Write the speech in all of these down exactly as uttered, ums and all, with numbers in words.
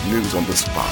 News on the spot.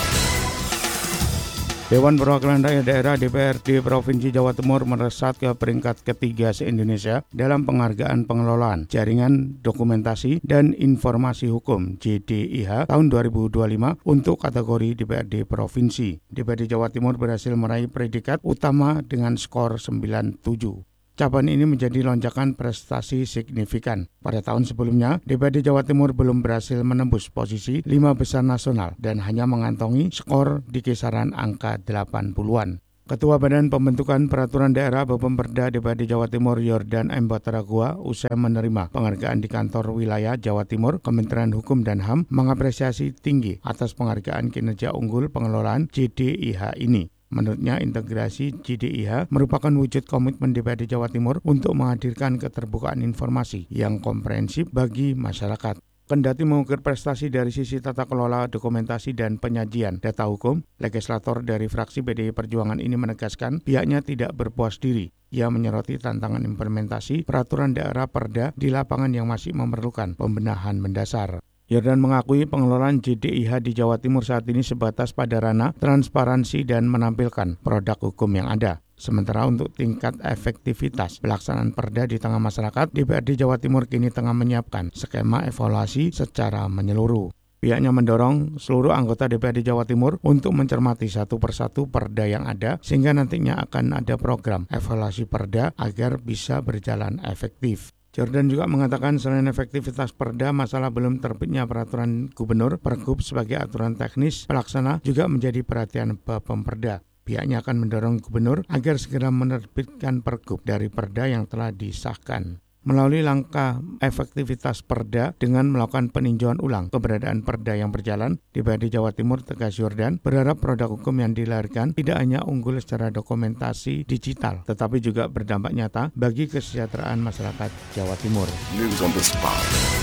Dewan Perwakilan Rakyat Daerah D P R D Provinsi Jawa Timur melesat ke peringkat ketiga se-Indonesia dalam penghargaan pengelolaan jaringan dokumentasi dan informasi hukum J D I H tahun dua ribu dua puluh lima untuk kategori D P R D Provinsi. D P R D Jawa Timur berhasil meraih predikat utama dengan skor sembilan puluh tujuh. Capaian ini menjadi lonjakan prestasi signifikan. Pada tahun sebelumnya, D P R D Jawa Timur belum berhasil menembus posisi lima besar nasional dan hanya mengantongi skor di kisaran angka delapan puluhan. Ketua Badan Pembentukan Peraturan Daerah Bapemperda D P R D Jawa Timur Yordan M. Bataragua usai menerima penghargaan di kantor wilayah Jawa Timur, Kementerian Hukum dan H A M mengapresiasi tinggi atas penghargaan kinerja unggul pengelolaan J D I H ini. Menurutnya, integrasi J D I H merupakan wujud komitmen D P R D Jawa Timur untuk menghadirkan keterbukaan informasi yang komprehensif bagi masyarakat. Kendati mengukir prestasi dari sisi tata kelola, dokumentasi, dan penyajian data hukum, legislator dari fraksi P D I Perjuangan ini menegaskan pihaknya tidak berpuas diri. Ia menyoroti tantangan implementasi peraturan daerah Perda di lapangan yang masih memerlukan pembenahan mendasar. Yordan mengakui pengelolaan J D I H di Jawa Timur saat ini sebatas pada ranah transparansi dan menampilkan produk hukum yang ada. Sementara untuk tingkat efektivitas pelaksanaan Perda di tengah masyarakat, D P R D Jawa Timur kini tengah menyiapkan skema evaluasi secara menyeluruh. Pihaknya mendorong seluruh anggota D P R D Jawa Timur untuk mencermati satu persatu Perda yang ada sehingga nantinya akan ada program evaluasi Perda agar bisa berjalan efektif. Yordan juga mengatakan selain efektivitas Perda, masalah belum terbitnya peraturan gubernur Pergub sebagai aturan teknis pelaksana juga menjadi perhatian Bapemperda. Pihaknya akan mendorong gubernur agar segera menerbitkan Pergub dari Perda yang telah disahkan. Melalui langkah efektivitas Perda dengan melakukan peninjauan ulang keberadaan Perda yang berjalan, D P R D Jawa Timur, tegas Yordan, berharap produk hukum yang dilahirkan tidak hanya unggul secara dokumentasi digital, tetapi juga berdampak nyata bagi kesejahteraan masyarakat Jawa Timur. News on the spot.